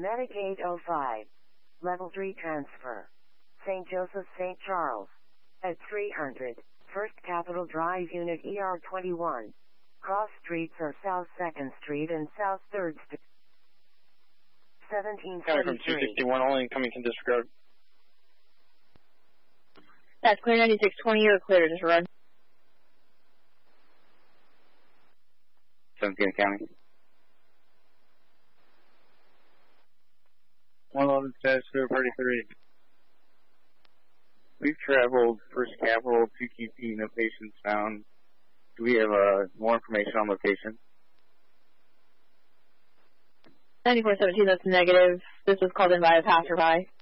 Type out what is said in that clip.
Medic 805. Level 3 transfer. St. Joseph, St. Charles. At 300. First Capitol Drive Unit ER21. Cross streets are South 2nd Street and South 3rd Street. 1743. Coming from 261, only incoming can disregard. That's clear 9620, you're clear to disregard. 17 County. 111-33. We've traveled First Capitol, 2QP, no patients found. Do we have more information on location? 9417, that's negative. This was called in by a passerby.